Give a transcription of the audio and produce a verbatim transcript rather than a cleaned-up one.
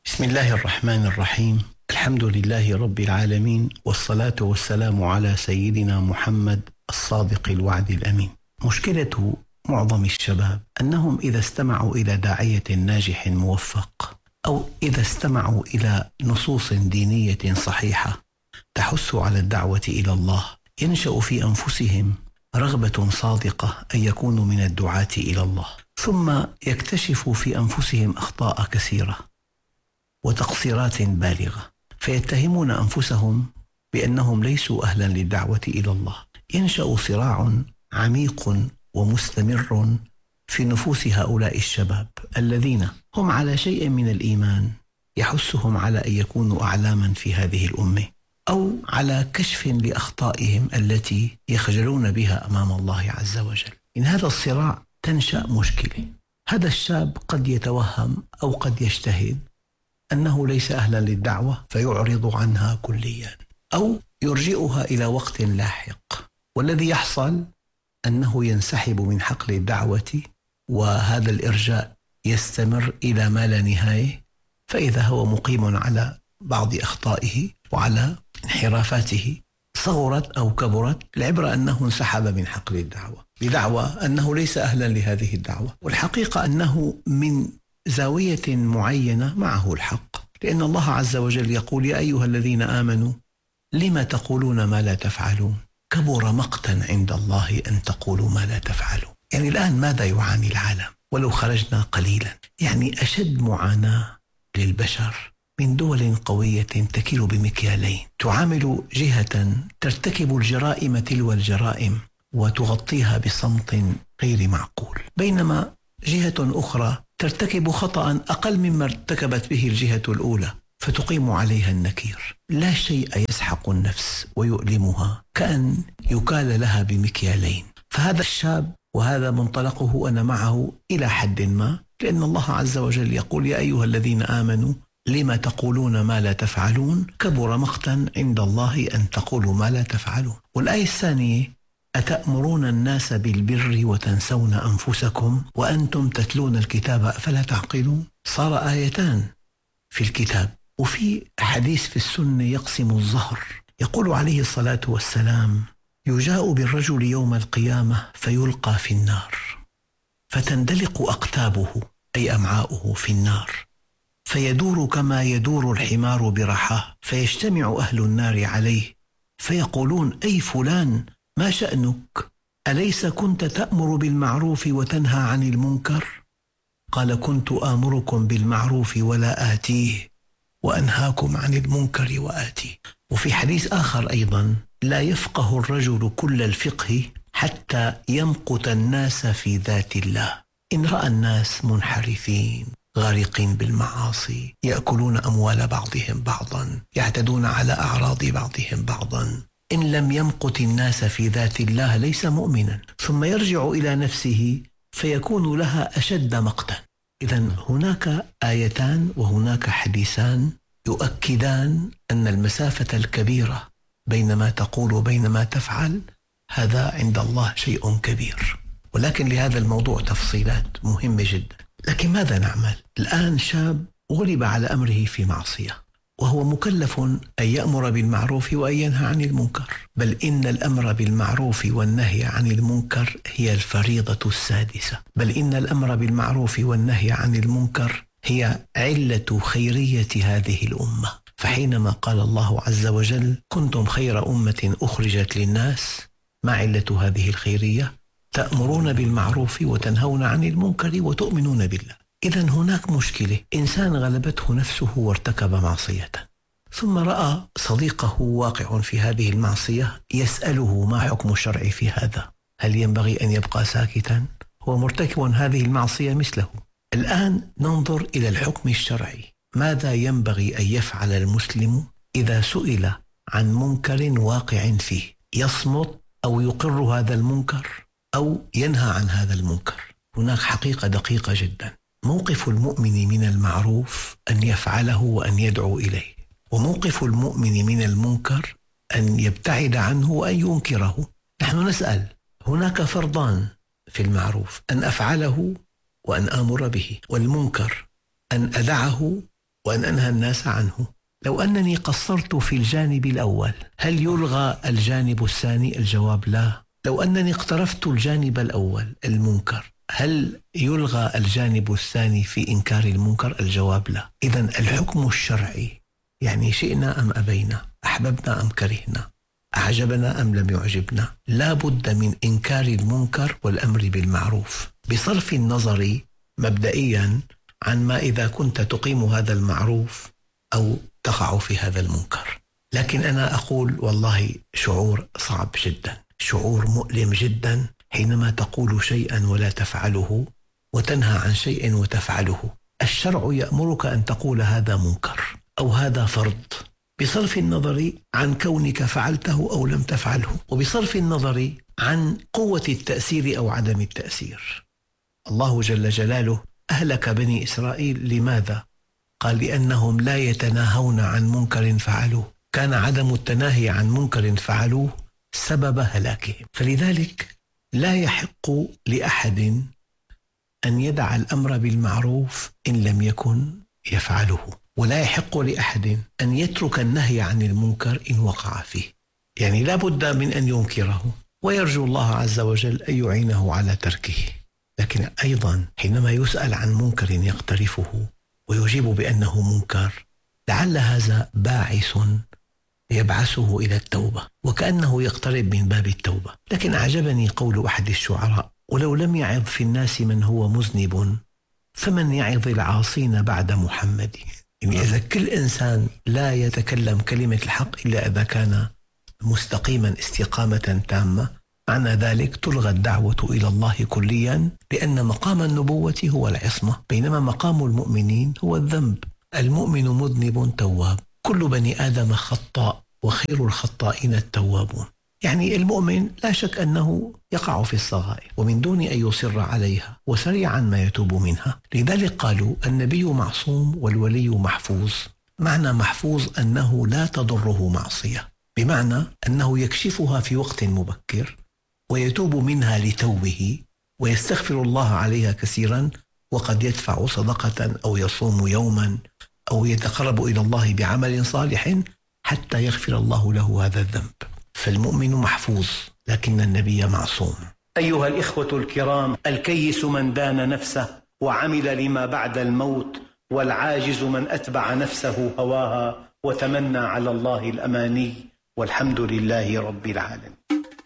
بسم الله الرحمن الرحيم. الحمد لله رب العالمين، والصلاة والسلام على سيدنا محمد الصادق الوعد الأمين. مشكلة معظم الشباب أنهم إذا استمعوا إلى داعية ناجح موفق، أو إذا استمعوا إلى نصوص دينية صحيحة تحث على الدعوة إلى الله، ينشأ في أنفسهم رغبة صادقة أن يكونوا من الدعاة إلى الله، ثم يكتشفوا في أنفسهم أخطاء كثيرة وتقصيرات بالغة، فيتهمون أنفسهم بأنهم ليسوا أهلا للدعوة إلى الله. ينشأ صراع عميق ومستمر في نفوس هؤلاء الشباب الذين هم على شيء من الإيمان يحثهم على أن يكونوا أعلاما في هذه الأمة، أو على كشف لأخطائهم التي يخجلون بها أمام الله عز وجل. إن هذا الصراع تنشأ مشكلة. هذا الشاب قد يتوهم أو قد يجتهد أنه ليس أهلا للدعوة فيعرض عنها كليا، أو يرجئها إلى وقت لاحق، والذي يحصل أنه ينسحب من حقل الدعوة، وهذا الإرجاء يستمر إلى ما لا نهاية، فإذا هو مقيم على بعض أخطائه وعلى انحرافاته صغرت أو كبرت، العبرة أنه انسحب من حقل الدعوة بدعوى أنه ليس أهلا لهذه الدعوة، والحقيقة أنه من زاوية معينة معه الحق، لأن الله عز وجل يقول: يا أيها الذين آمنوا لما تقولون ما لا تفعلون، كبر مقتا عند الله أن تقولوا ما لا تفعلون. يعني الآن ماذا يعاني العالم ولو خرجنا قليلا؟ يعني أشد معاناة للبشر من دول قوية تكيل بمكيالين، تعامل جهة ترتكب الجرائم تلو الجرائم وتغطيها بصمت غير معقول، بينما جهة أخرى ترتكب خطأ أقل مما ارتكبت به الجهة الأولى فتقيم عليها النكير. لا شيء يسحق النفس ويؤلمها كأن يكال لها بمكيالين. فهذا الشاب وهذا منطلقه أنا معه إلى حد ما، لأن الله عز وجل يقول: يا أيها الذين آمنوا لما تقولون ما لا تفعلون، كبر مقتا عند الله أن تقولوا ما لا تفعلون. والآية الثانية: أتأمرون الناس بالبر وتنسون أنفسكم وأنتم تتلون الكتاب أفلا تعقلون. صار آيتان في الكتاب، وفي حديث في السنة يقسم الظهر، يقول عليه الصلاة والسلام: يجاء بالرجل يوم القيامة فيلقى في النار فتندلق أقتابه أي أمعاؤه في النار، فيدور كما يدور الحمار برحاه، فيجتمع أهل النار عليه فيقولون: أي فلان، ما شأنك؟ أليس كنت تأمر بالمعروف وتنهى عن المنكر؟ قال: كنت آمركم بالمعروف ولا آتيه، وأنهاكم عن المنكر وآتيه. وفي حديث آخر أيضا: لا يفقه الرجل كل الفقه حتى يمقت الناس في ذات الله. إن رأى الناس منحرفين غارقين بالمعاصي، يأكلون أموال بعضهم بعضا، يعتدون على أعراض بعضهم بعضا، إن لم يمقت الناس في ذات الله ليس مؤمنا، ثم يرجع إلى نفسه فيكون لها أشد مقتا. إذن هناك آيتان وهناك حديثان يؤكدان أن المسافة الكبيرة بين ما تقول وبين ما تفعل هذا عند الله شيء كبير، ولكن لهذا الموضوع تفصيلات مهمة جدا. لكن ماذا نعمل؟ الآن شاب غلب على أمره في معصية، وهو مكلف أن يأمر بالمعروف وأن ينهى عن المنكر، بل إن الأمر بالمعروف والنهي عن المنكر هي الفريضة السادسة، بل إن الأمر بالمعروف والنهي عن المنكر هي علة خيرية هذه الأمة. فحينما قال الله عز وجل: كنتم خير أمة أخرجت للناس، ما علة هذه الخيرية؟ تأمرون بالمعروف وتنهون عن المنكر وتؤمنون بالله. إذن هناك مشكلة، إنسان غلبته نفسه وارتكب معصية، ثم رأى صديقه واقع في هذه المعصية، يسأله: ما حكم الشرع في هذا؟ هل ينبغي أن يبقى ساكتا؟ هو مرتكب هذه المعصية مثله. الآن ننظر إلى الحكم الشرعي. ماذا ينبغي أن يفعل المسلم إذا سئل عن منكر واقع فيه؟ يصمت أو يقر هذا المنكر أو ينهى عن هذا المنكر؟ هناك حقيقة دقيقة جدا. موقف المؤمن من المعروف أن يفعله وأن يدعو إليه، وموقف المؤمن من المنكر أن يبتعد عنه وأن ينكره. نحن نسأل: هناك فرضان في المعروف: أن أفعله وأن آمر به، والمنكر أن أدعه وأن أنهى الناس عنه. لو أنني قصرت في الجانب الأول هل يلغى الجانب الثاني؟ الجواب لا. لو أنني اقترفت الجانب الأول المنكر هل يلغى الجانب الثاني في إنكار المنكر؟ الجواب لا. إذن الحكم الشرعي يعني شئنا أم أبينا، أحببنا أم كرهنا، أعجبنا أم لم يعجبنا، لا بد من إنكار المنكر والأمر بالمعروف، بصرف النظر مبدئيا عن ما إذا كنت تقيم هذا المعروف أو تقع في هذا المنكر. لكن أنا أقول والله شعور صعب جدا، شعور مؤلم جدا حينما تقول شيئا ولا تفعله وتنهى عن شيء وتفعله. الشرع يأمرك أن تقول هذا منكر أو هذا فرض بصرف النظر عن كونك فعلته أو لم تفعله، وبصرف النظر عن قوة التأثير أو عدم التأثير. الله جل جلاله أهلك بني إسرائيل لماذا؟ قال لأنهم لا يتناهون عن منكر فعلوه، كان عدم التناهي عن منكر فعلوه سبب هلاكهم. فلذلك لا يحق لأحد أن يدع الأمر بالمعروف إن لم يكن يفعله، ولا يحق لأحد أن يترك النهي عن المنكر إن وقع فيه. يعني لا بد من أن ينكره ويرجو الله عز وجل أن يعينه على تركه. لكن أيضا حينما يسأل عن منكر يقترفه ويجيب بأنه منكر لعل هذا باعث يبعثه إلى التوبة، وكأنه يقترب من باب التوبة. لكن أعجبني قول أحد الشعراء: ولو لم يعظ في الناس من هو مذنب فمن يعظ العاصين بعد محمد. يعني إذا كل إنسان لا يتكلم كلمة الحق إلا إذا كان مستقيما استقامة تامة، معنى ذلك تلغى الدعوة إلى الله كليا، لأن مقام النبوة هو العصمة، بينما مقام المؤمنين هو الذنب. المؤمن مذنب تواب، كل بني آدم خطاء وخير الخطائين التوابون. يعني المؤمن لا شك أنه يقع في الصغائر ومن دون أن يصر عليها وسريعا ما يتوب منها. لذلك قالوا النبي معصوم والولي محفوظ. معنى محفوظ أنه لا تضره معصية، بمعنى أنه يكشفها في وقت مبكر ويتوب منها لتوبه ويستغفر الله عليها كثيرا، وقد يدفع صدقة أو يصوم يوما أو يتقرب إلى الله بعمل صالح حتى يغفر الله له هذا الذنب. فالمؤمن محفوظ لكن النبي معصوم. أيها الإخوة الكرام، الكيس من دان نفسه وعمل لما بعد الموت، والعاجز من أتبع نفسه هواها وتمنى على الله الأماني، والحمد لله رب العالمين.